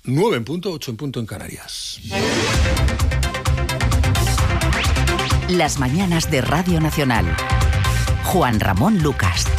9 en punto, 8 en punto en Canarias. Las mañanas de Radio Nacional. Juan Ramón Lucas.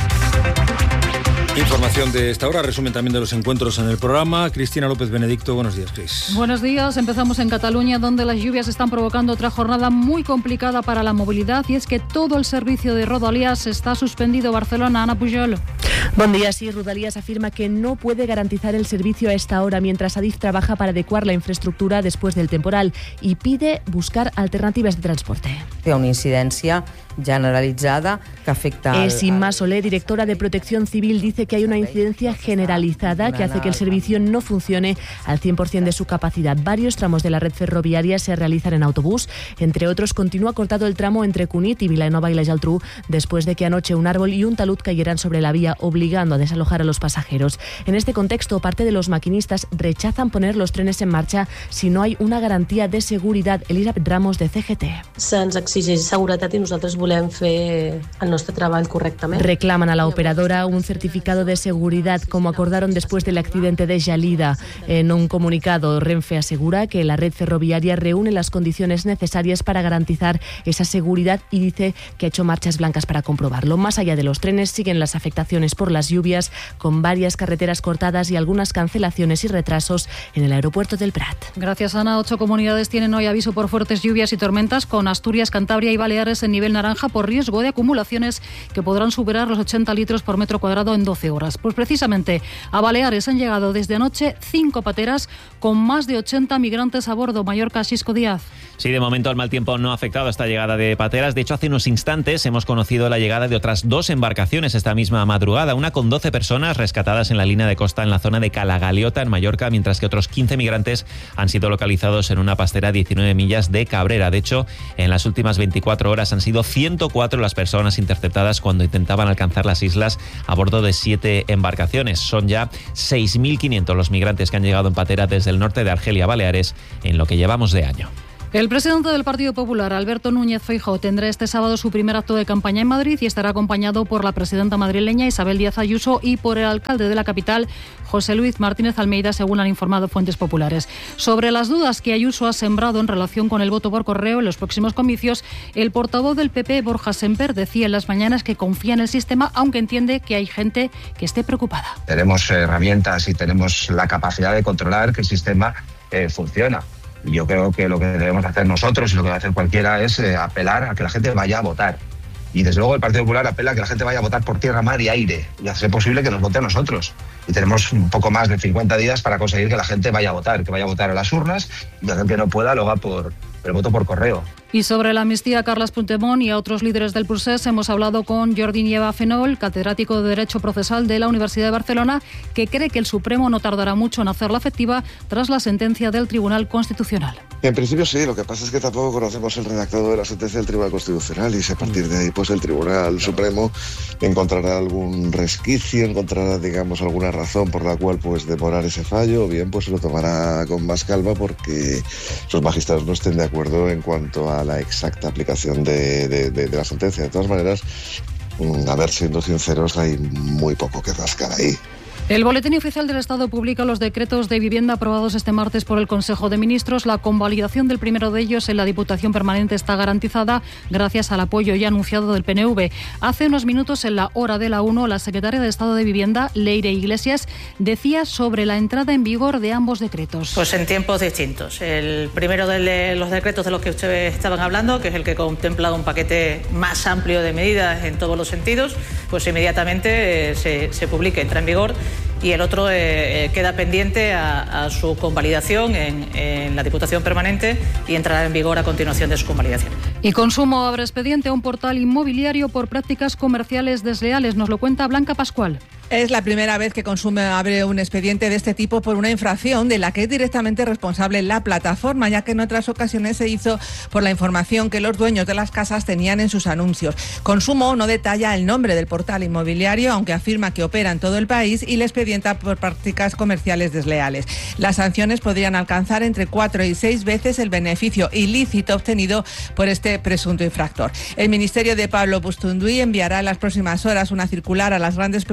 Información de esta hora, resumen también de los encuentros en el programa. Cristina López Benedicto, buenos días, Cris. Buenos días, empezamos en Cataluña, donde las lluvias están provocando otra jornada muy complicada para la movilidad, y es que todo el servicio de Rodalies está suspendido. Barcelona, Ana Pujol. Buen día, sí, Rodalies afirma que no puede garantizar el servicio a esta hora, mientras Adif trabaja para adecuar la infraestructura después del temporal y pide buscar alternativas de transporte. Hi ha una incidència generalitzada que afecta... Inma Soler, directora de Protección Civil, dice que hay una incidencia generalizada que hace que el servicio no funcione al 100% de su capacidad. Varios tramos de la red ferroviaria se realizan en autobús. Entre otros, continúa cortado el tramo entre Cunit y Vilanova y la Geltrú después de que anoche un árbol y un talud cayeran sobre la vía, obligando a desalojar a los pasajeros. En este contexto, parte de los maquinistas rechazan poner los trenes en marcha si no hay una garantía de seguridad. Elisabeth Ramos, de CGT. Se'ns exigeix seguretat i nosaltres volem fer el nostre treball correctament. Reclaman a la operadora un certificado de seguridad, como acordaron después del accidente de Gelida. En un comunicado, Renfe asegura que la red ferroviaria reúne las condiciones necesarias para garantizar esa seguridad y dice que ha hecho marchas blancas para comprobarlo. Más allá de los trenes, siguen las afectaciones por las lluvias, con varias carreteras cortadas y algunas cancelaciones y retrasos en el aeropuerto del Prat. Gracias, Ana. 8 comunidades tienen hoy aviso por fuertes lluvias y tormentas, con Asturias, Cantabria y Baleares en nivel naranja por riesgo de acumulaciones que podrán superar los 80 litros por metro cuadrado en 12 horas. Pues precisamente a Baleares han llegado desde anoche 5 pateras con más de 80 migrantes a bordo. Mallorca, Xisco Díaz. Sí, de momento el mal tiempo no ha afectado a esta llegada de pateras. De hecho, hace unos instantes hemos conocido la llegada de otras 2 embarcaciones esta misma madrugada, una con 12 personas rescatadas en la línea de costa en la zona de Calagaliota, en Mallorca, mientras que otros 15 migrantes han sido localizados en una pastera a 19 millas de Cabrera. De hecho, en las últimas 24 horas han sido 104 las personas interceptadas cuando intentaban alcanzar las islas a bordo de 7 embarcaciones. Son ya 6.500 los migrantes que han llegado en patera desde el norte de Argelia a Baleares en lo que llevamos de año. El presidente del Partido Popular, Alberto Núñez Feijóo, tendrá este sábado su primer acto de campaña en Madrid y estará acompañado por la presidenta madrileña Isabel Díaz Ayuso y por el alcalde de la capital, José Luis Martínez Almeida, según han informado fuentes populares. Sobre las dudas que Ayuso ha sembrado en relación con el voto por correo en los próximos comicios, el portavoz del PP, Borja Semper, decía en las mañanas que confía en el sistema, aunque entiende que hay gente que esté preocupada. Tenemos herramientas y tenemos la capacidad de controlar que el sistema funciona. Yo creo que lo que debemos hacer nosotros y lo que debe hacer cualquiera es apelar a que la gente vaya a votar. Y desde luego el Partido Popular apela a que la gente vaya a votar por tierra, mar y aire y hacer posible que nos vote a nosotros. Y tenemos un poco más de 50 días para conseguir que la gente vaya a votar, que vaya a votar a las urnas y que aquel que no pueda lo haga por el voto por correo. Y sobre la amnistía a Carles Puigdemont y a otros líderes del procés hemos hablado con Jordi Nieva Fenol, catedrático de Derecho Procesal de la Universidad de Barcelona, que cree que el Supremo no tardará mucho en hacerla efectiva tras la sentencia del Tribunal Constitucional. En principio sí, lo que pasa es que tampoco conocemos el redactado de la sentencia del Tribunal Constitucional y si a partir de ahí pues el Tribunal Supremo encontrará algún resquicio, encontrará digamos alguna razón por la cual pues demorar ese fallo o bien pues se lo tomará con más calma porque los magistrados no estén de acuerdo en cuanto a la exacta aplicación de la sentencia. De todas maneras, a ver, siendo sinceros, hay muy poco que rascar ahí. El Boletín Oficial del Estado publica los decretos de vivienda aprobados este martes por el Consejo de Ministros. La convalidación del primero de ellos en la Diputación Permanente está garantizada gracias al apoyo ya anunciado del PNV. Hace unos minutos, en la hora de la 1, la secretaria de Estado de Vivienda, Leire Iglesias, decía sobre la entrada en vigor de ambos decretos. Pues en tiempos distintos. El primero de los decretos de los que ustedes estaban hablando, que es el que contempla un paquete más amplio de medidas en todos los sentidos, pues inmediatamente se publica, entra en vigor. Y el otro queda pendiente a su convalidación en la Diputación Permanente y entrará en vigor a continuación de su convalidación. Y Consumo abre expediente a un portal inmobiliario por prácticas comerciales desleales. Nos lo cuenta Blanca Pascual. Es la primera vez que Consumo abre un expediente de este tipo por una infracción de la que es directamente responsable la plataforma, ya que en otras ocasiones se hizo por la información que los dueños de las casas tenían en sus anuncios. Consumo no detalla el nombre del portal inmobiliario, aunque afirma que opera en todo el país y le expedienta por prácticas comerciales desleales. Las sanciones podrían alcanzar entre 4 y 6 veces el beneficio ilícito obtenido por este presunto infractor. El ministerio de Pablo Bustunduy enviará en las próximas horas una circular a las grandes plataformas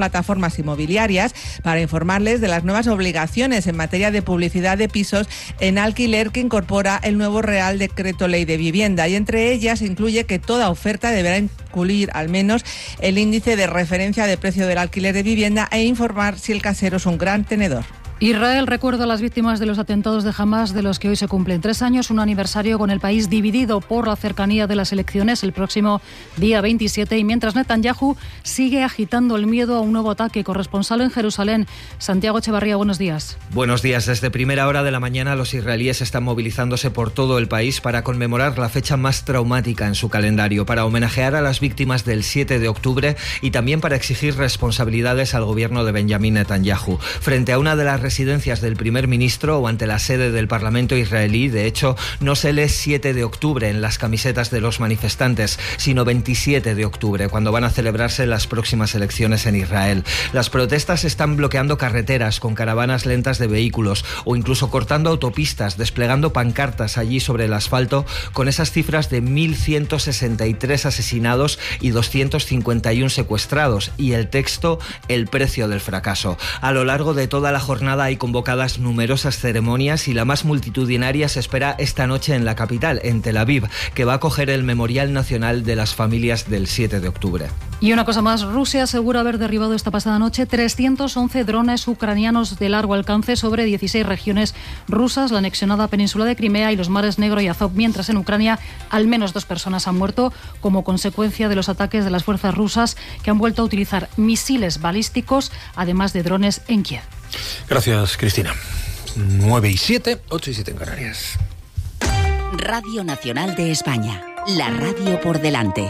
plataformas inmobiliarias para informarles de las nuevas obligaciones en materia de publicidad de pisos en alquiler que incorpora el nuevo Real Decreto Ley de Vivienda, y entre ellas incluye que toda oferta deberá incluir al menos el índice de referencia de precio del alquiler de vivienda e informar si el casero es un gran tenedor. Israel recuerda a las víctimas de los atentados de Hamás, de los que hoy se cumplen 3 años, un aniversario con el país dividido por la cercanía de las elecciones el próximo día 27, y mientras Netanyahu sigue agitando el miedo a un nuevo ataque. Corresponsal en Jerusalén, Santiago Echevarría, buenos días. Buenos días. Desde primera hora de la mañana los israelíes están movilizándose por todo el país para conmemorar la fecha más traumática en su calendario, para homenajear a las víctimas del 7 de octubre y también para exigir responsabilidades al gobierno de Benjamín Netanyahu. Frente a una de las residencias del primer ministro o ante la sede del Parlamento israelí, de hecho, no se lee 7 de octubre en las camisetas de los manifestantes, sino 27 de octubre, cuando van a celebrarse las próximas elecciones en Israel. Las protestas están bloqueando carreteras con caravanas lentas de vehículos o incluso cortando autopistas, desplegando pancartas allí sobre el asfalto con esas cifras de 1.163 asesinados y 251 secuestrados y el texto "el precio del fracaso". A lo largo de toda la jornada hay convocadas numerosas ceremonias y la más multitudinaria se espera esta noche en la capital, en Tel Aviv, que va a acoger el Memorial Nacional de las Familias del 7 de octubre. Y una cosa más, Rusia asegura haber derribado esta pasada noche 311 drones ucranianos de largo alcance sobre 16 regiones rusas, la anexionada península de Crimea y los mares Negro y Azov, mientras en Ucrania al menos 2 personas han muerto como consecuencia de los ataques de las fuerzas rusas, que han vuelto a utilizar misiles balísticos, además de drones en Kiev. Gracias, Cristina. 9:07, 8:07 en Canarias. Radio Nacional de España, la radio por delante.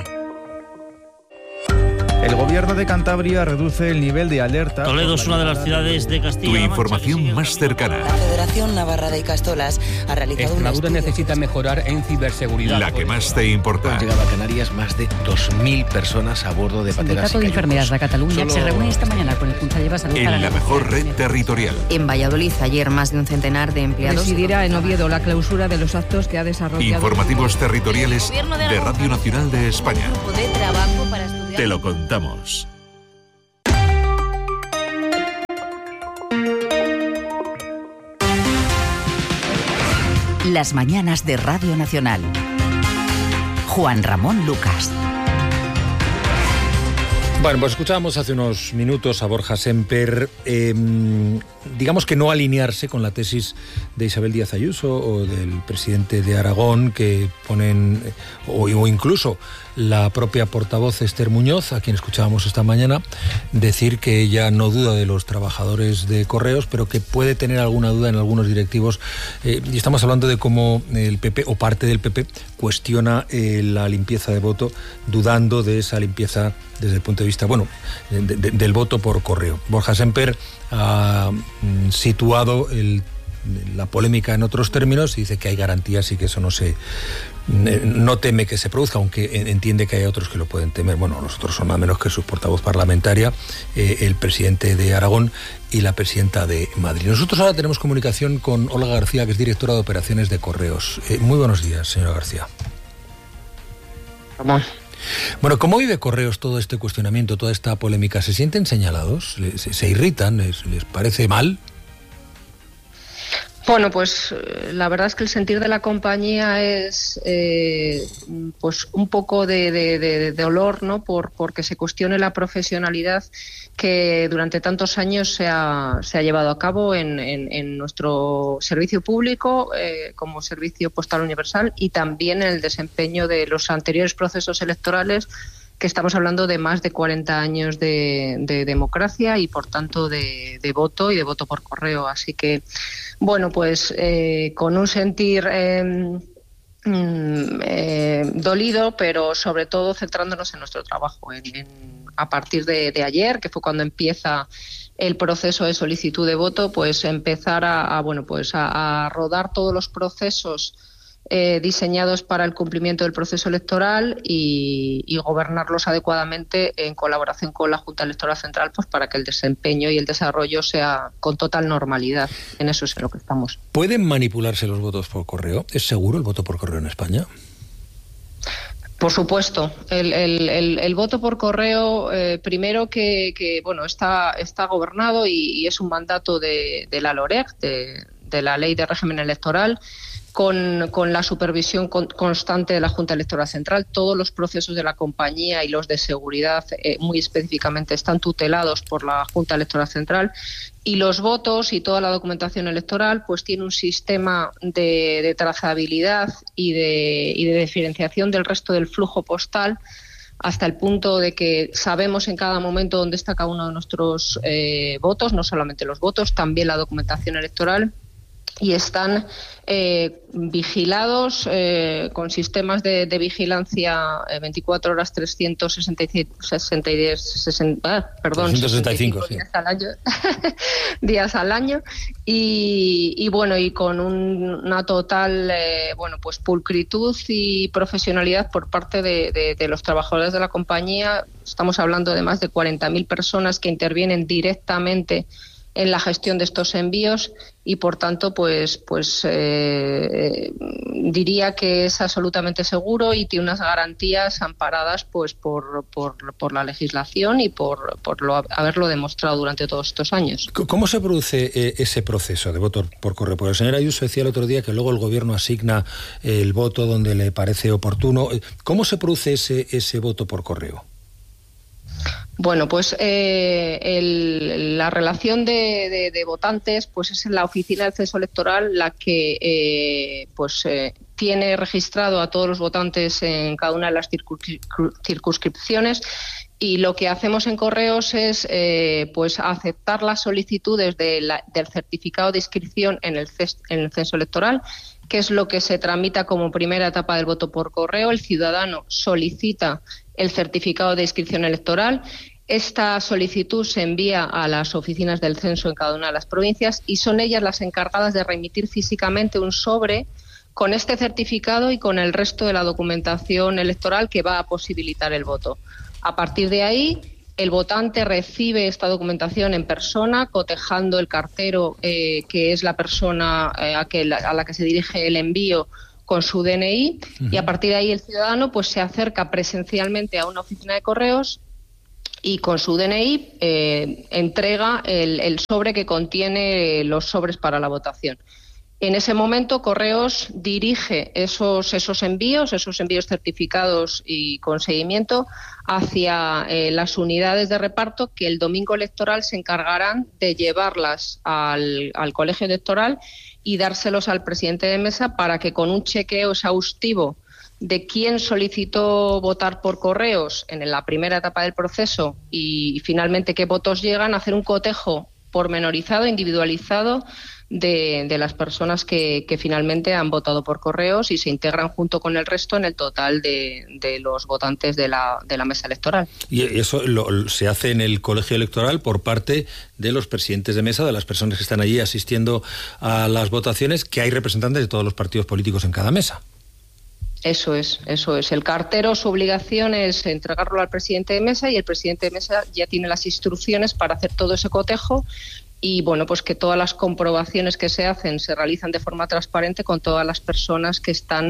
El gobierno de Cantabria reduce el nivel de alerta. Toledo es una de las ciudades de Castilla. Tu información más cercana. La Federación Navarra de Icastolas ha realizado Extremadura necesita mejorar en ciberseguridad. La que más te importa. Han llegado a Canarias más de 2.000 personas a bordo de pateras. El Sindicato de Enfermeras de Cataluña se reúne esta mañana con el Consejo de Salud. En la mejor red territorial. En Valladolid, ayer más de un centenar de empleados. Presidirá en Oviedo la clausura de los actos que ha desarrollado. Informativos territoriales de Radio Nacional de España. De trabajo para estudiar. Te lo contamos. Las mañanas de Radio Nacional. Juan Ramón Lucas. Bueno, pues escuchábamos hace unos minutos a Borja Semper, digamos que no alinearse con la tesis de Isabel Díaz Ayuso o del presidente de Aragón, que ponen, o incluso la propia portavoz Esther Muñoz, a quien escuchábamos esta mañana, decir que ella no duda de los trabajadores de Correos, pero que puede tener alguna duda en algunos directivos. Y estamos hablando de cómo el PP, o parte del PP, cuestiona la limpieza de voto, dudando de esa limpieza desde el punto de vista, bueno, del voto por correo. Borja Semper ha situado la polémica en otros términos y dice que hay garantías y que eso no teme que se produzca, aunque entiende que hay otros que lo pueden temer. Bueno, los otros son nada menos que su portavoz parlamentaria, el presidente de Aragón y la presidenta de Madrid. Nosotros ahora tenemos comunicación con Olga García, que es directora de operaciones de Correos. Muy buenos días, señora García. Vamos. Bueno, ¿cómo vive Correos todo este cuestionamiento, toda esta polémica? ¿Se sienten señalados? ¿Se irritan? ¿Les parece mal? Bueno, pues la verdad es que el sentir de la compañía es pues un poco de dolor, ¿no? Porque se cuestione la profesionalidad que durante tantos años se ha llevado a cabo en nuestro servicio público como servicio postal universal, y también en el desempeño de los anteriores procesos electorales, que estamos hablando de más de 40 años de democracia y, por tanto, de voto y de voto por correo. Así que, bueno, pues con un sentir dolido, pero sobre todo centrándonos en nuestro trabajo. A partir de ayer, que fue cuando empieza el proceso de solicitud de voto, pues empezar a rodar todos los procesos diseñados para el cumplimiento del proceso electoral y gobernarlos adecuadamente en colaboración con la Junta Electoral Central, pues para que el desempeño y el desarrollo sea con total normalidad. En eso es en lo que estamos. ¿Pueden manipularse los votos por correo? ¿Es seguro el voto por correo en España? Por supuesto, el voto por correo, primero que bueno, está gobernado y es un mandato de la LOREG, de la Ley de Régimen Electoral, con la supervisión constante de la Junta Electoral Central. Todos los procesos de la compañía y los de seguridad, muy específicamente, están tutelados por la Junta Electoral Central. Y los votos y toda la documentación electoral pues tiene un sistema de trazabilidad y de diferenciación del resto del flujo postal, hasta el punto de que sabemos en cada momento dónde está cada uno de nuestros votos, no solamente los votos, también la documentación electoral, y están vigilados con sistemas de vigilancia 24 horas 365 sí. días al año y bueno, y con una total pues pulcritud y profesionalidad por parte de los trabajadores de la compañía. Estamos hablando de más de 40.000 personas que intervienen directamente en la gestión de estos envíos y, por tanto, pues diría que es absolutamente seguro y tiene unas garantías amparadas pues por la legislación y por haberlo demostrado durante todos estos años. ¿Cómo se produce ese proceso de voto por correo? Porque el señor Ayuso decía el otro día que luego el Gobierno asigna el voto donde le parece oportuno. ¿Cómo se produce ese voto por correo? Bueno, pues la relación de votantes pues es en la oficina del censo electoral la que tiene registrado a todos los votantes en cada una de las circunscripciones, y lo que hacemos en Correos es aceptar las solicitudes del certificado de inscripción en el censo electoral, que es lo que se tramita como primera etapa del voto por correo. El ciudadano solicita el certificado de inscripción electoral. Esta solicitud se envía a las oficinas del censo en cada una de las provincias y son ellas las encargadas de remitir físicamente un sobre con este certificado y con el resto de la documentación electoral que va a posibilitar el voto. A partir de ahí, el votante recibe esta documentación en persona, cotejando el cartero, que es la persona a la que se dirige el envío, con su DNI, y a partir de ahí el ciudadano pues se acerca presencialmente a una oficina de correos y con su DNI entrega el sobre que contiene los sobres para la votación. En ese momento, Correos dirige esos envíos certificados y con seguimiento hacia las unidades de reparto, que el domingo electoral se encargarán de llevarlas al colegio electoral y dárselos al presidente de mesa para que, con un chequeo exhaustivo de quién solicitó votar por correos en la primera etapa del proceso y finalmente qué votos llegan, hacer un cotejo pormenorizado, individualizado de las personas que finalmente han votado por correos y se integran junto con el resto en el total de los votantes de la mesa electoral. Y eso se hace en el colegio electoral por parte de los presidentes de mesa, de las personas que están allí asistiendo a las votaciones, que hay representantes de todos los partidos políticos en cada mesa. Eso es. El cartero, su obligación es entregarlo al presidente de mesa y el presidente de mesa ya tiene las instrucciones para hacer todo ese cotejo y, bueno, pues que todas las comprobaciones que se hacen se realizan de forma transparente con todas las personas que están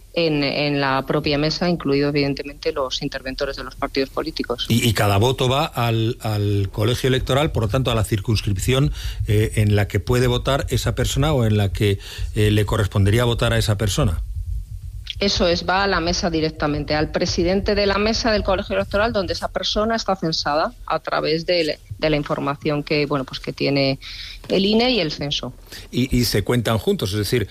en la propia mesa, incluidos evidentemente los interventores de los partidos políticos. Y cada voto va al colegio electoral, por lo tanto a la circunscripción en la que puede votar esa persona o en la que le correspondería votar a esa persona. Eso es, va a la mesa directamente, al presidente de la mesa del colegio electoral, donde esa persona está censada a través de la información que tiene el INE y el censo. Y se cuentan juntos, es decir,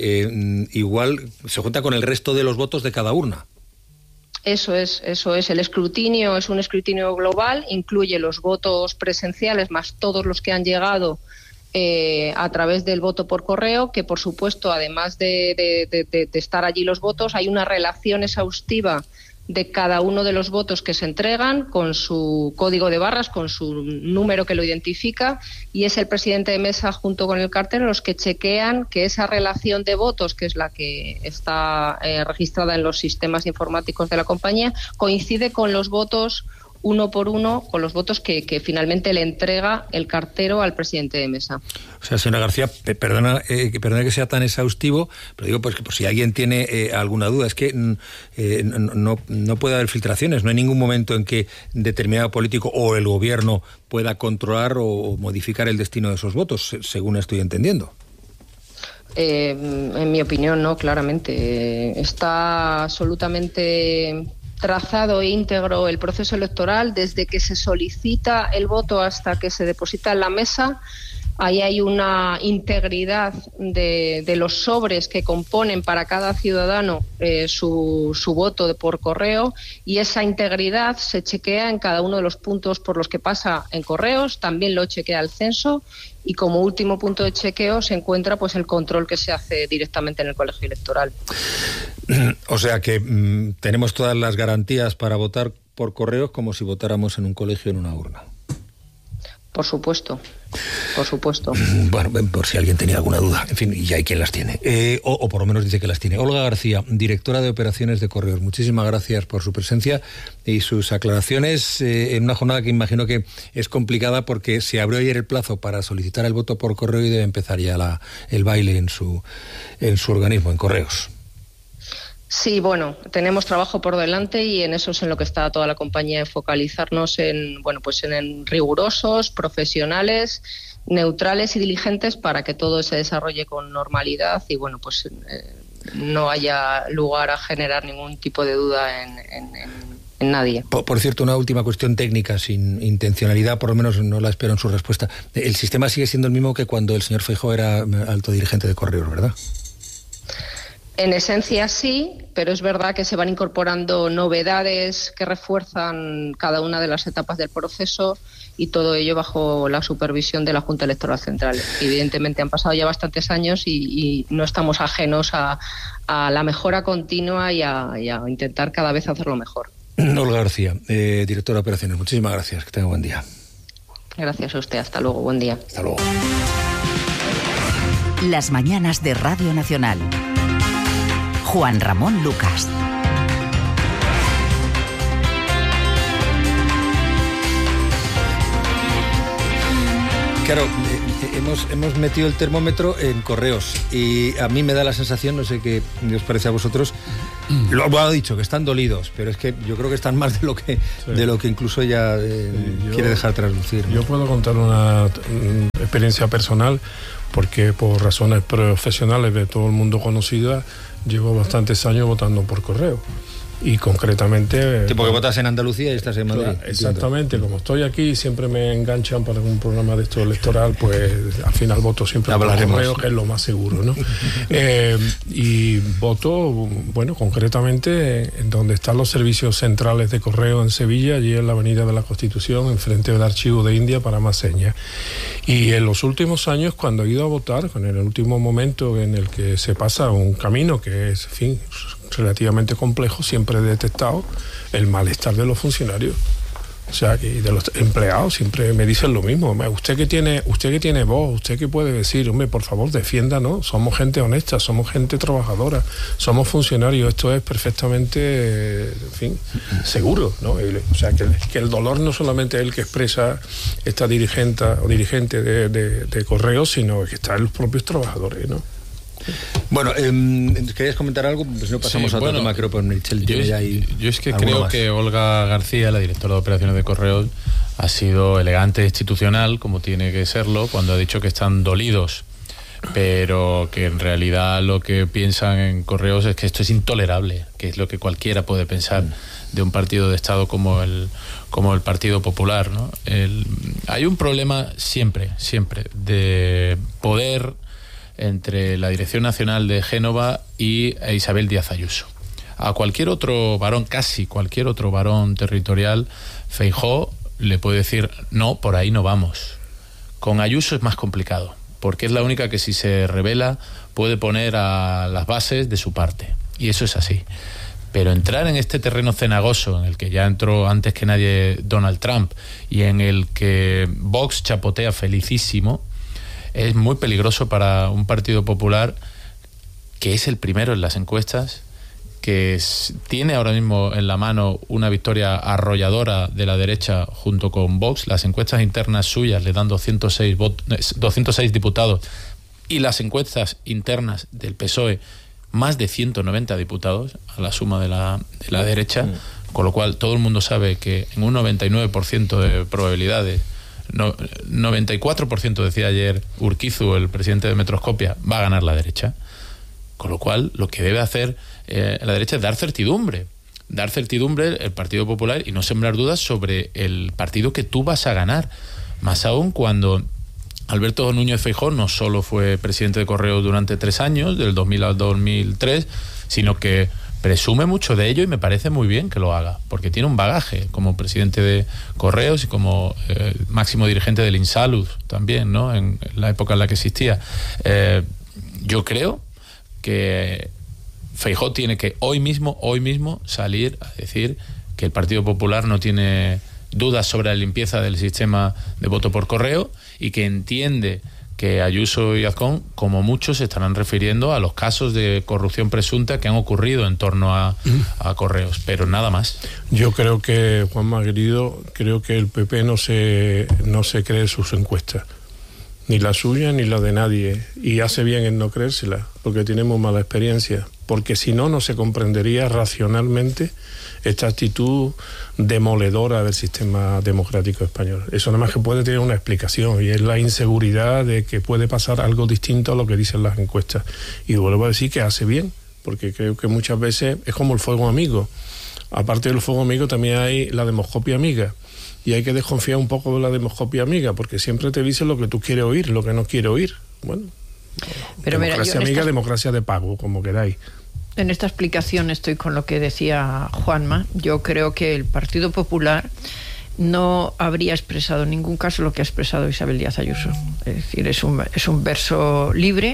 igual se cuenta con el resto de los votos de cada urna. Eso es. El escrutinio es un escrutinio global, incluye los votos presenciales más todos los que han llegado a través del voto por correo, que por supuesto, además de estar allí los votos, hay una relación exhaustiva de cada uno de los votos que se entregan con su código de barras, con su número que lo identifica, y es el presidente de mesa junto con el cartero los que chequean que esa relación de votos, que es la que está registrada en los sistemas informáticos de la compañía, coincide con los votos uno por uno con los votos que finalmente le entrega el cartero al presidente de mesa. O sea, señora García, perdona que sea tan exhaustivo, pero digo pues que por si alguien tiene alguna duda, es que no puede haber filtraciones, no hay ningún momento en que determinado político o el gobierno pueda controlar o modificar el destino de esos votos, según estoy entendiendo. En mi opinión, no, claramente. Está absolutamente trazado e íntegro el proceso electoral desde que se solicita el voto hasta que se deposita en la mesa. Ahí hay una integridad de los sobres que componen para cada ciudadano su voto por correo, y esa integridad se chequea en cada uno de los puntos por los que pasa en correos, también lo chequea el censo, y como último punto de chequeo se encuentra pues el control que se hace directamente en el colegio electoral. O sea que tenemos todas las garantías para votar por correos como si votáramos en un colegio en una urna. Por supuesto, por supuesto. Bueno, por si alguien tenía alguna duda. En fin, y hay quien las tiene. O por lo menos dice que las tiene. Olga García, directora de operaciones de Correos. Muchísimas gracias por su presencia y sus aclaraciones en una jornada que imagino que es complicada porque se abrió ayer el plazo para solicitar el voto por correo y debe empezar ya el baile en su organismo, en Correos. Sí, bueno, tenemos trabajo por delante y en eso es en lo que está toda la compañía, en focalizarnos en rigurosos, profesionales, neutrales y diligentes para que todo se desarrolle con normalidad y no haya lugar a generar ningún tipo de duda en nadie. Por cierto, una última cuestión técnica, sin intencionalidad, por lo menos no la espero en su respuesta. El sistema sigue siendo el mismo que cuando el señor Feijóo era alto dirigente de Correos, ¿verdad? En esencia sí, pero es verdad que se van incorporando novedades que refuerzan cada una de las etapas del proceso y todo ello bajo la supervisión de la Junta Electoral Central. Evidentemente han pasado ya bastantes años y no estamos ajenos a la mejora continua y a intentar cada vez hacerlo mejor. Olga García, directora de operaciones, muchísimas gracias, que tenga buen día. Gracias a usted, hasta luego, buen día. Hasta luego. Las mañanas de Radio Nacional. Juan Ramón Lucas. Claro, hemos metido el termómetro en Correos y a mí me da la sensación, no sé qué os parece a vosotros, lo ha dicho, que están dolidos, pero es que yo creo que están más de lo que incluso ella quiere dejar traslucir, ¿no? Yo puedo contar una experiencia personal porque por razones profesionales de todo el mundo conocida llevo bastantes años votando por correo. Y concretamente... Tipo que votas en Andalucía y estás en Madrid. Exactamente, como estoy aquí y siempre me enganchan para un programa de esto electoral, pues al final voto siempre por correo, que es lo más seguro, ¿no? Y voto, concretamente en donde están los servicios centrales de correo en Sevilla, allí en la Avenida de la Constitución, enfrente del Archivo de India para más señas. Y en los últimos años, cuando he ido a votar, en el último momento en el que se pasa un camino que es, en fin, relativamente complejo, siempre he detectado el malestar de los funcionarios, o sea, y de los empleados siempre me dicen lo mismo. Usted que tiene voz, usted que puede decir, hombre, por favor, defiéndanos, somos gente honesta, somos gente trabajadora, somos funcionarios, esto es perfectamente, en fin, seguro, ¿no? O sea, que el dolor no solamente es el que expresa esta dirigente de Correos, sino que está en los propios trabajadores, ¿no? Bueno, ¿querías comentar algo? Pues no pasamos a otro tema, creo, por Michel. Yo es que creo que Olga García, la directora de operaciones de Correos, ha sido elegante e institucional, como tiene que serlo, cuando ha dicho que están dolidos, pero que en realidad lo que piensan en Correos es que esto es intolerable, que es lo que cualquiera puede pensar de un partido de Estado como el Partido Popular, ¿no? Hay un problema siempre de poder entre la Dirección Nacional de Génova y Isabel Díaz Ayuso. A cualquier otro varón, casi cualquier otro varón territorial, Feijóo le puede decir, no, por ahí no vamos. Con Ayuso es más complicado, porque es la única que si se revela puede poner a las bases de su parte, y eso es así. Pero entrar en este terreno cenagoso en el que ya entró antes que nadie Donald Trump y en el que Vox chapotea felicísimo, es muy peligroso para un Partido Popular que es el primero en las encuestas, que tiene ahora mismo en la mano una victoria arrolladora de la derecha junto con Vox. Las encuestas internas suyas le dan 206 diputados, y las encuestas internas del PSOE más de 190 diputados a la suma de la derecha, con lo cual todo el mundo sabe que en un 99% de probabilidades, 94% decía ayer Urquizu, el presidente de Metroscopia, va a ganar la derecha. Con lo cual, lo que debe hacer la derecha es dar certidumbre el Partido Popular, y no sembrar dudas sobre el partido que tú vas a ganar. Más aún cuando Alberto Núñez Feijóo no solo fue presidente de Correos durante 3 años, del 2000 al 2003, sino que presume mucho de ello, y me parece muy bien que lo haga, porque tiene un bagaje como presidente de Correos y como máximo dirigente del Insalud también, ¿no?, en la época en la que existía. Yo creo que Feijóo tiene que hoy mismo salir a decir que el Partido Popular no tiene dudas sobre la limpieza del sistema de voto por correo, y que entiende que Ayuso y Azcón, como muchos, se estarán refiriendo a los casos de corrupción presunta que han ocurrido en torno a Correos, pero nada más. Yo creo que, Juanma querido, creo que el PP no se cree sus encuestas, ni la suya ni la de nadie, y hace bien en no creérsela, porque tenemos mala experiencia, porque si no, no se comprendería racionalmente esta actitud demoledora del sistema democrático español. Eso nada más que puede tener una explicación, y es la inseguridad de que puede pasar algo distinto a lo que dicen las encuestas. Y vuelvo a decir que hace bien, porque creo que muchas veces es como el fuego amigo. Aparte del fuego amigo también hay la demoscopia amiga, y hay que desconfiar un poco de la demoscopia amiga, porque siempre te dicen lo que tú quieres oír, lo que no quieres oír. Bueno, pero democracia amiga, democracia de pago, como queráis. En esta explicación estoy con lo que decía Juanma. Yo creo que el Partido Popular no habría expresado en ningún caso lo que ha expresado Isabel Díaz Ayuso. Es decir, es un verso libre,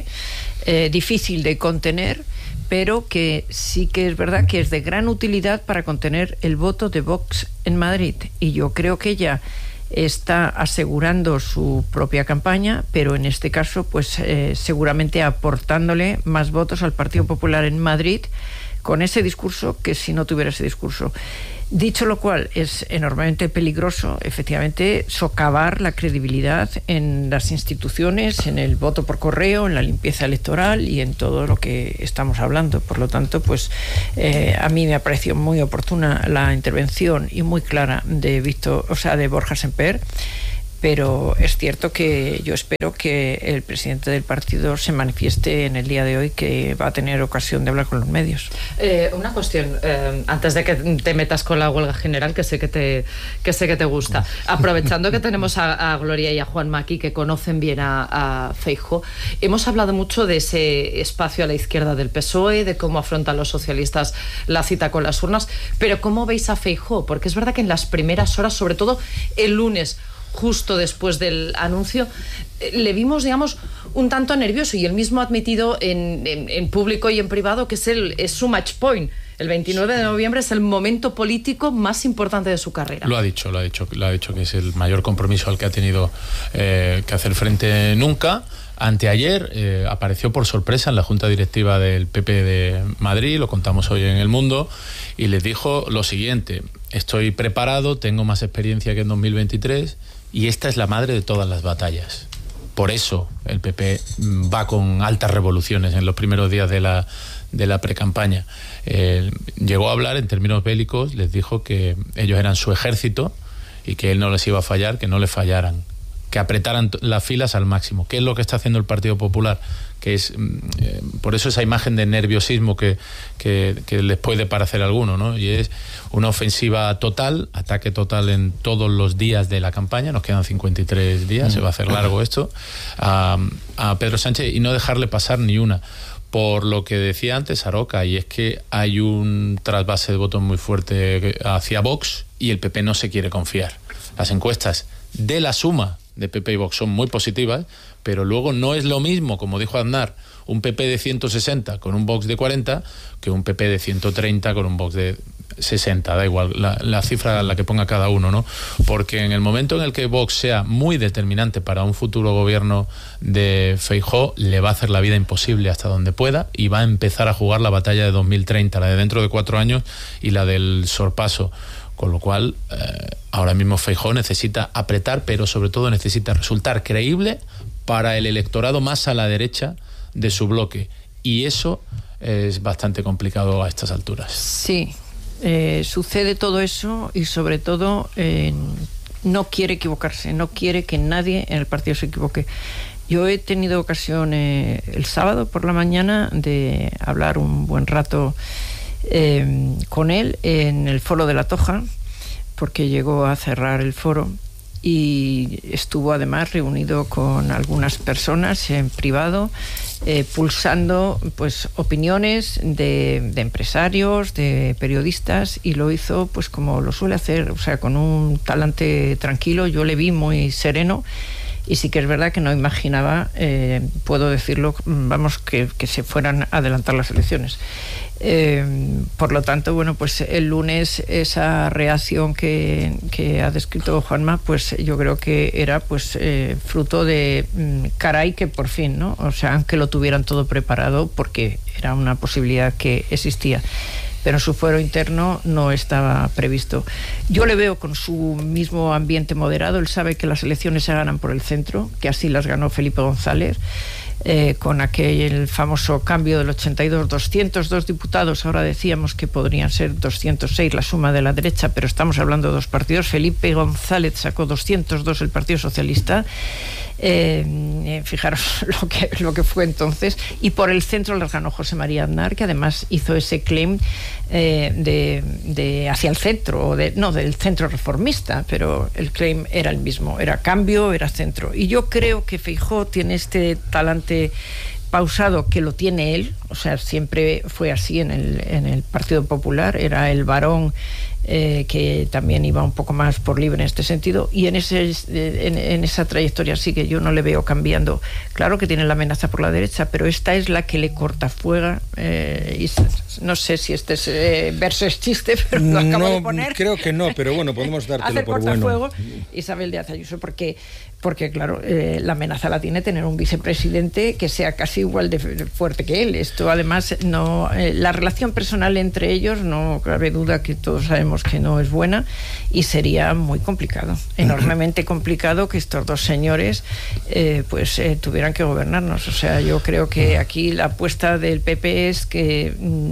difícil de contener, pero que sí que es verdad que es de gran utilidad para contener el voto de Vox en Madrid. Y yo creo que ella está asegurando su propia campaña, pero en este caso pues seguramente aportándole más votos al Partido Popular en Madrid con ese discurso que si no tuviera ese discurso. Dicho lo cual, es enormemente peligroso, efectivamente, socavar la credibilidad en las instituciones, en el voto por correo, en la limpieza electoral y en todo lo que estamos hablando. Por lo tanto, pues a mí me ha parecido muy oportuna la intervención y muy clara de Borja Semper. Pero es cierto que yo espero que el presidente del partido se manifieste en el día de hoy, que va a tener ocasión de hablar con los medios. Una cuestión, antes de que te metas con la huelga general, que sé que te gusta. Aprovechando que tenemos a Gloria y a Juanma aquí, que conocen bien a Feijóo, hemos hablado mucho de ese espacio a la izquierda del PSOE, de cómo afrontan los socialistas la cita con las urnas, pero ¿cómo veis a Feijóo? Porque es verdad que en las primeras horas, sobre todo el lunes, justo después del anuncio, le vimos, digamos, un tanto nervioso, y él mismo ha admitido en público y en privado que es su match point. El 29 de noviembre es el momento político más importante de su carrera. Lo ha dicho que es el mayor compromiso al que ha tenido que hacer frente nunca. Anteayer apareció por sorpresa en la Junta Directiva del PP de Madrid, lo contamos hoy en El Mundo, y les dijo lo siguiente: estoy preparado, tengo más experiencia que en 2023, y esta es la madre de todas las batallas. Por eso el PP va con altas revoluciones en los primeros días de la precampaña. Llegó a hablar en términos bélicos, les dijo que ellos eran su ejército y que él no les iba a fallar, que no le fallaran, que apretaran las filas al máximo. ¿Qué es lo que está haciendo el Partido Popular? Que es por eso esa imagen de nerviosismo que les puede parecer a alguno, ¿no? Y es una ofensiva total, ataque total en todos los días de la campaña. Nos quedan 53 días, se va a hacer largo esto, a Pedro Sánchez, y no dejarle pasar ni una. Por lo que decía antes Aroca, y es que hay un trasvase de votos muy fuerte hacia Vox, y el PP no se quiere confiar. Las encuestas de la suma de PP y Vox son muy positivas, pero luego no es lo mismo, como dijo Aznar, un PP de 160 con un Vox de 40 que un PP de 130 con un Vox de 60, da igual la cifra la que ponga cada uno, ¿no? Porque en el momento en el que Vox sea muy determinante para un futuro gobierno de Feijóo, le va a hacer la vida imposible hasta donde pueda y va a empezar a jugar la batalla de 2030, la de dentro de 4 años y la del sorpaso. Con lo cual, ahora mismo Feijóo necesita apretar, pero sobre todo necesita resultar creíble para el electorado más a la derecha de su bloque. Y eso es bastante complicado a estas alturas. Sí, sucede todo eso y sobre todo no quiere equivocarse, no quiere que nadie en el partido se equivoque. Yo he tenido ocasión el sábado por la mañana de hablar un buen rato con él en el foro de La Toja, porque llegó a cerrar el foro y estuvo además reunido con algunas personas en privado, pulsando pues opiniones de empresarios, de periodistas, y lo hizo pues como lo suele hacer, o sea, con un talante tranquilo. Yo le vi muy sereno. Y sí que es verdad que no imaginaba, puedo decirlo, vamos, que se fueran a adelantar las elecciones. Por lo tanto, bueno, pues el lunes esa reacción que ha descrito Juanma, pues yo creo que era pues fruto de caray que por fin, ¿no? O sea, aunque lo tuvieran todo preparado, porque era una posibilidad que existía, pero en su fuero interno no estaba previsto. Yo le veo con su mismo ambiente moderado. Él sabe que las elecciones se ganan por el centro, que así las ganó Felipe González, con aquel famoso cambio del 82, 202 diputados, ahora decíamos que podrían ser 206 la suma de la derecha, pero estamos hablando de 2 partidos. Felipe González sacó 202 el Partido Socialista. Fijaros lo que fue entonces, y por el centro las ganó José María Aznar, que además hizo ese claim de hacia el centro, no del centro reformista, pero el claim era el mismo, era cambio, era centro. Y yo creo que Feijóo tiene este talante pausado, que lo tiene él, o sea, siempre fue así en el Partido Popular, era el varón que también iba un poco más por libre en este sentido, y en esa trayectoria sí que yo no le veo cambiando. Claro que tiene la amenaza por la derecha, pero esta es la que le cortafuega, y no sé si este verso es chiste, pero lo acabo de poner. Creo que no, pero bueno, podemos dártelo por bueno. Cortafuego Isabel Díaz Ayuso, porque claro, la amenaza la tiene tener un vicepresidente que sea casi igual de fuerte que él. Esto además, no, la relación personal entre ellos, no cabe duda que todos sabemos que no es buena, y sería muy complicado, enormemente complicado, que estos dos señores tuvieran que gobernarnos. O sea, yo creo que aquí la apuesta del PP es que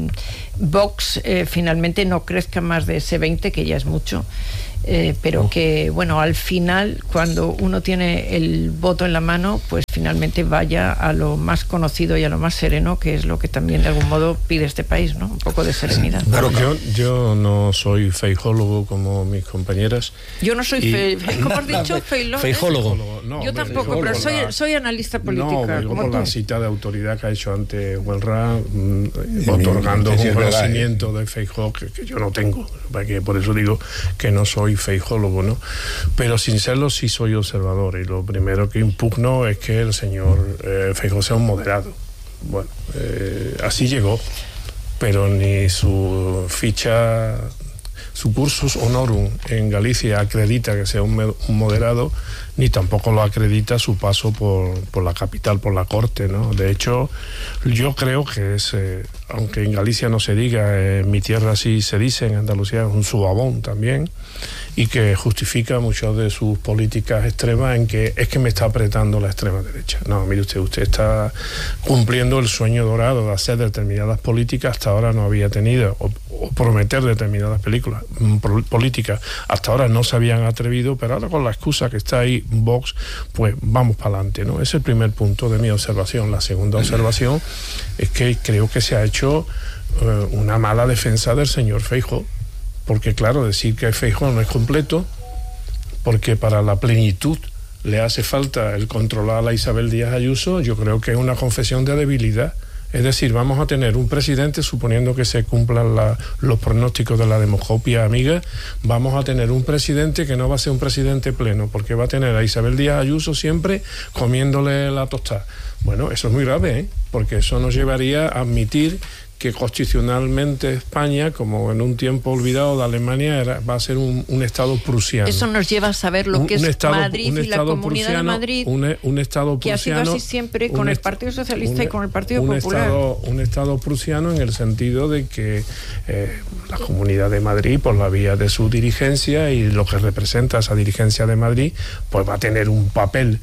Vox finalmente no crezca más de ese 20, que ya es mucho. Pero que, bueno, al final, cuando uno tiene el voto en la mano, pues finalmente vaya a lo más conocido y a lo más sereno, que es lo que también de algún modo pide este país, ¿no? Un poco de serenidad. Claro, yo no soy feijólogo como mis compañeras. Yo no soy ¿cómo has dicho? Feijólogo. No, yo tampoco, pero soy analista política. No, por la cita de autoridad que ha hecho antes Huelra, otorgando un conocimiento de Feijóo que yo no tengo, porque por eso digo que no soy feijólogo, ¿no? Pero sin serlo sí soy observador, y lo primero que impugno es que el señor Feijóo sea un moderado. Bueno, así llegó, pero ni su ficha, su cursus honorum en Galicia acredita que sea un moderado, ni tampoco lo acredita su paso por la capital, por la corte, ¿no? De hecho, yo creo que es, aunque en Galicia no se diga, en mi tierra sí se dice, en Andalucía es un subabón también, y que justifica muchas de sus políticas extremas en que es que me está apretando la extrema derecha. No, mire usted está cumpliendo el sueño dorado de hacer determinadas políticas hasta ahora no había tenido, o prometer determinadas políticas hasta ahora no se habían atrevido, pero ahora con la excusa que está ahí Vox, pues vamos para adelante, ¿no? Ese es el primer punto de mi observación. La segunda observación es que creo que se ha hecho una mala defensa del señor Feijóo, porque claro, decir que Feijóo no es completo, porque para la plenitud le hace falta el controlar a la Isabel Díaz Ayuso, yo creo que es una confesión de debilidad. Es decir, vamos a tener un presidente, suponiendo que se cumplan los pronósticos de la demoscopia amiga, vamos a tener un presidente que no va a ser un presidente pleno, porque va a tener a Isabel Díaz Ayuso siempre comiéndole la tostada. Bueno, eso es muy grave, porque eso nos llevaría a admitir que constitucionalmente España, como en un tiempo olvidado de Alemania, va a ser un Estado prusiano. Eso nos lleva a saber lo que es Madrid y la Comunidad de Madrid, un Estado prusiano, que ha sido así siempre con el Partido Socialista y con el Partido Popular. Un Estado prusiano en el sentido de que la Comunidad de Madrid, por la vía de su dirigencia y lo que representa esa dirigencia de Madrid, pues va a tener un papel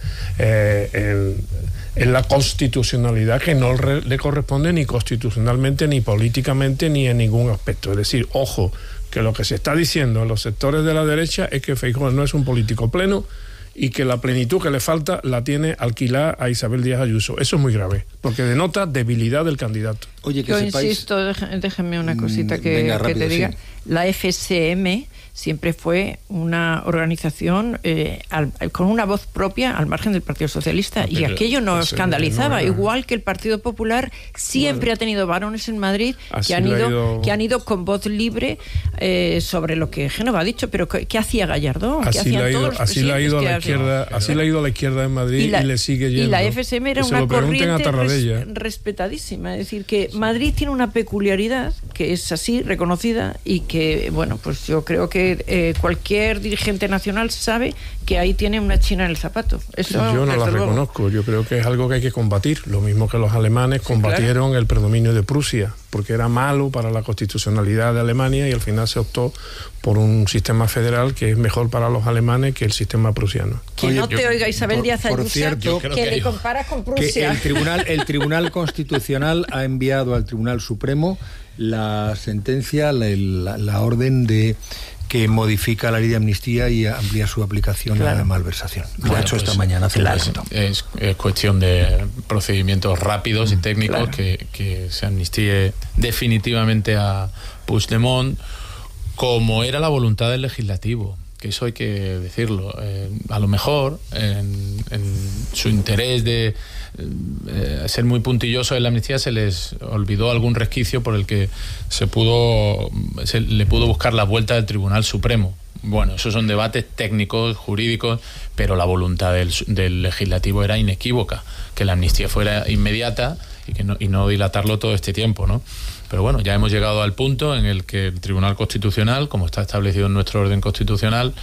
en la constitucionalidad que no le corresponde ni constitucionalmente, ni políticamente, ni en ningún aspecto. Es decir, ojo, que lo que se está diciendo en los sectores de la derecha es que Feijóo no es un político pleno y que la plenitud que le falta la tiene alquilada a Isabel Díaz Ayuso. Eso es muy grave, porque denota debilidad del candidato. Oye, que yo insisto, déjenme una cosita que te diga. Sí. La FSM siempre fue una organización con una voz propia al margen del Partido Socialista, y aquello no escandalizaba, igual que el Partido Popular siempre ha tenido varones en Madrid que han ido con voz libre sobre lo que Génova ha dicho, pero ¿qué hacía Gallardón? Así le ha ido a la izquierda, así le ha ido a la izquierda en Madrid y le sigue yendo. Y la FSM era una corriente respetadísima, es decir, que Madrid tiene una peculiaridad que es así, reconocida, y que, bueno, pues yo creo que cualquier dirigente nacional sabe que ahí tiene una china en el zapato. Eso, yo no la reconozco, yo creo que es algo que hay que combatir, lo mismo que los alemanes combatieron el predominio de Prusia, porque era malo para la constitucionalidad de Alemania, y al final se optó por un sistema federal que es mejor para los alemanes que el sistema prusiano. Que no te oiga Isabel Díaz Ayuso, que le comparas con Prusia. Que el Tribunal Constitucional ha enviado al Tribunal Supremo la sentencia, la orden de que modifica la ley de amnistía y amplía su aplicación a la malversación. Lo ha hecho esta mañana. Es cuestión de procedimientos rápidos y técnicos, que se amnistíe definitivamente a Puigdemont, como era la voluntad del legislativo, que eso hay que decirlo. A lo mejor en su interés de ser muy puntilloso en la amnistía se les olvidó algún resquicio por el que se le pudo buscar la vuelta del Tribunal Supremo. Bueno, esos son debates técnicos, jurídicos, pero la voluntad del legislativo era inequívoca, que la amnistía fuera inmediata y no dilatarlo todo este tiempo, ¿no? Pero bueno, ya hemos llegado al punto en el que el Tribunal Constitucional, como está establecido en nuestro orden constitucional,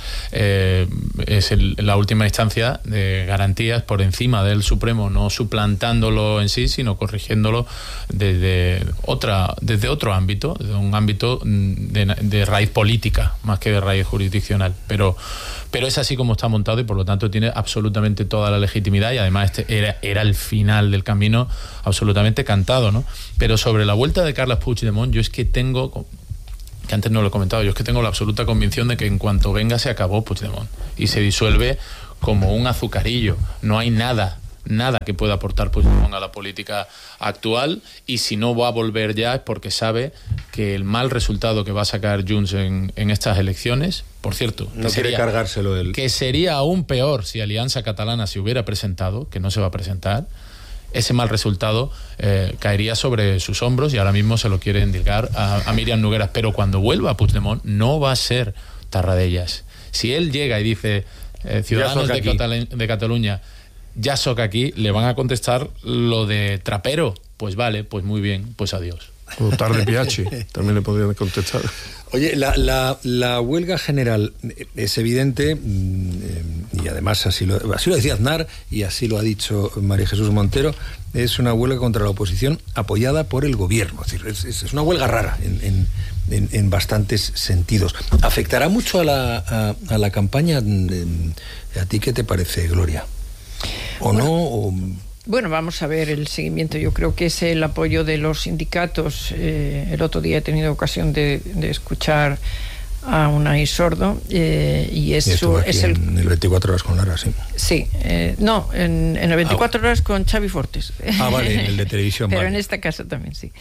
es la última instancia de garantías por encima del Supremo, no suplantándolo en sí, sino corrigiéndolo desde otro ámbito, desde un ámbito de raíz política, más que de raíz jurisdiccional. Pero es así como está montado, y por lo tanto tiene absolutamente toda la legitimidad, y además era el final del camino absolutamente cantado, ¿no? Pero sobre la vuelta de Carles Puigdemont, yo es que tengo, que antes no lo he comentado, yo es que tengo la absoluta convicción de que en cuanto venga se acabó Puigdemont y se disuelve como un azucarillo. No hay nada que pueda aportar Puigdemont a la política actual, y si no va a volver ya es porque sabe que el mal resultado que va a sacar Junts en estas elecciones, por cierto, no quiere cargárselo él, que sería aún peor si Alianza Catalana se hubiera presentado, que no se va a presentar. Ese mal resultado caería sobre sus hombros, y ahora mismo se lo quiere endilgar a Míriam Nogueras. Pero cuando vuelva Puigdemont no va a ser Tarradellas. Si él llega y dice Ciudadanos de Cataluña, ya soca aquí, le van a contestar lo de trapero. Pues vale, pues muy bien, pues adiós. O tarde Piachi, también le podrían contestar. Oye, la huelga general es evidente, y además así lo decía Aznar y así lo ha dicho María Jesús Montero, es una huelga contra la oposición apoyada por el gobierno. Es decir, es una huelga rara en bastantes sentidos. ¿Afectará mucho a la campaña? ¿A ti qué te parece, Gloria? ¿O no? Bueno, vamos a ver el seguimiento. Yo creo que es el apoyo de los sindicatos. El otro día he tenido ocasión de escuchar a Unai Sordo, y eso es en el 24 horas con Lara, sí. Sí, no, en el 24 horas con Xavi Fortes. Vale, en el de televisión. Pero vale. En esta casa también, sí.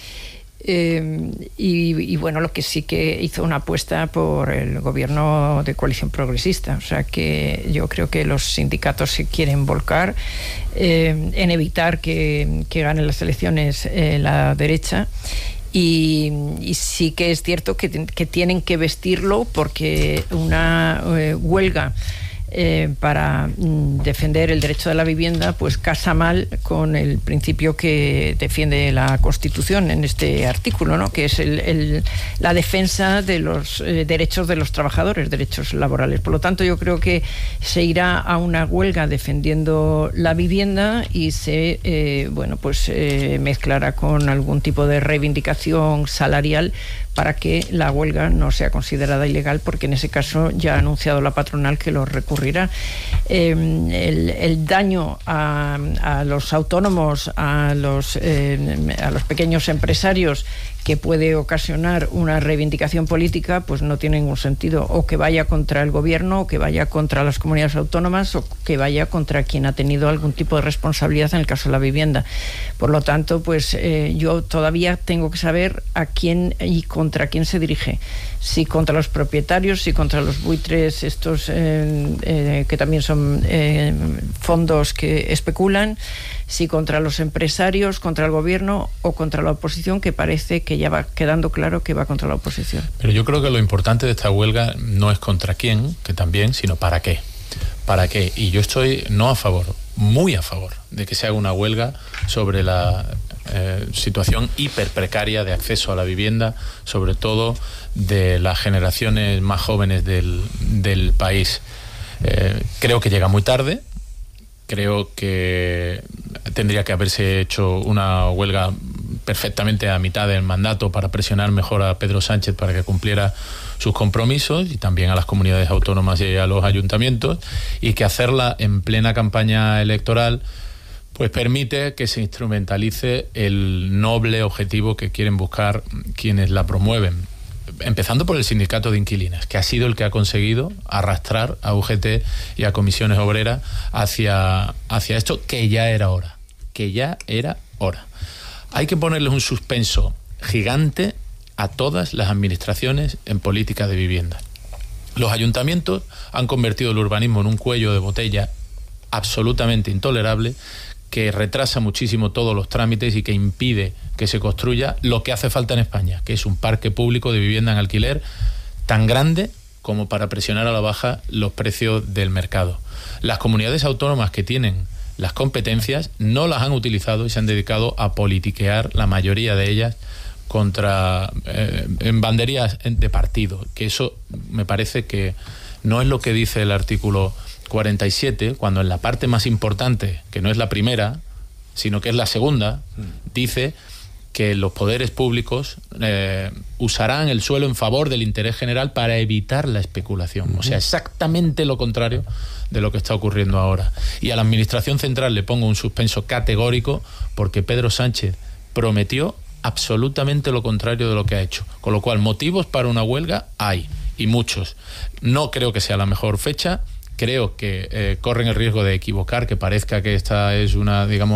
Y bueno, lo que sí que hizo una apuesta por el gobierno de coalición progresista, o sea que yo creo que los sindicatos se quieren volcar en evitar que ganen las elecciones la derecha, y sí que es cierto que tienen que vestirlo, porque una huelga para defender el derecho de la vivienda, pues casa mal con el principio que defiende la Constitución en este artículo, ¿no? Que es la defensa de los derechos de los trabajadores, derechos laborales. Por lo tanto, yo creo que se irá a una huelga defendiendo la vivienda y se mezclará con algún tipo de reivindicación salarial para que la huelga no sea considerada ilegal, porque en ese caso ya ha anunciado la patronal que lo recurrirá. El daño a los autónomos, a los pequeños empresarios que puede ocasionar una reivindicación política, pues no tiene ningún sentido, o que vaya contra el gobierno, o que vaya contra las comunidades autónomas, o que vaya contra quien ha tenido algún tipo de responsabilidad en el caso de la vivienda. Por lo tanto, pues yo todavía tengo que saber a quién y contra quién se dirige. Si contra los propietarios, si contra los buitres estos que también son fondos que especulan, si contra los empresarios, contra el gobierno o contra la oposición, que parece que ya va quedando claro que va contra la oposición. Pero yo creo que lo importante de esta huelga no es contra quién, que también, sino para qué. ¿Para qué? Y yo estoy no a favor, muy a favor, de que se haga una huelga sobre la situación hiper precaria de acceso a la vivienda, sobre todo de las generaciones más jóvenes del país. Creo que llega muy tarde. Creo que tendría que haberse hecho una huelga perfectamente a mitad del mandato para presionar mejor a Pedro Sánchez para que cumpliera sus compromisos, y también a las comunidades autónomas y a los ayuntamientos, y que hacerla en plena campaña electoral pues permite que se instrumentalice el noble objetivo que quieren buscar quienes la promueven. Empezando por el sindicato de inquilinas, que ha sido el que ha conseguido arrastrar a UGT y a Comisiones Obreras hacia esto, que ya era hora. Hay que ponerles un suspenso gigante a todas las administraciones en política de vivienda. Los ayuntamientos han convertido el urbanismo en un cuello de botella absolutamente intolerable, que retrasa muchísimo todos los trámites y que impide que se construya lo que hace falta en España, que es un parque público de vivienda en alquiler tan grande como para presionar a la baja los precios del mercado. Las comunidades autónomas que tienen las competencias no las han utilizado y se han dedicado a politiquear, la mayoría de ellas, en banderías de partido, que eso me parece que no es lo que dice el artículo 47, cuando en la parte más importante, que no es la primera, sino que es la segunda, dice que los poderes públicos usarán el suelo en favor del interés general para evitar la especulación. O sea, exactamente lo contrario de lo que está ocurriendo ahora. Y a la Administración Central le pongo un suspenso categórico, porque Pedro Sánchez prometió absolutamente lo contrario de lo que ha hecho. Con lo cual, motivos para una huelga hay, y muchos. No creo que sea la mejor fecha. Creo que corren el riesgo de equivocar, que parezca que esta es una, digamos,